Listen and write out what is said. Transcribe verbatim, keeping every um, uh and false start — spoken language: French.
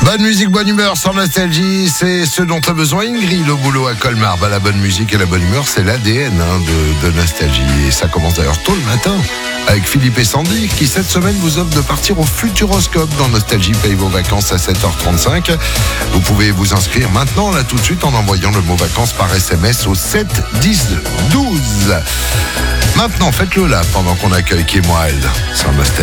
Bonne musique, bonne humeur sans nostalgie, c'est ce dont a besoin Ingrid au boulot à Colmar. Bah, la bonne musique et la bonne humeur, c'est l'A D N hein, de, de nostalgie. Et ça commence d'ailleurs tôt le matin avec Philippe et Sandy qui cette semaine vous offre de partir au Futuroscope dans Nostalgie paye vos vacances à sept heures trente-cinq. Vous pouvez vous inscrire maintenant, là tout de suite, en envoyant le mot vacances par S M S au sept dix douze. Maintenant, faites-le là pendant qu'on accueille Kim Wilde sur Nostalgie.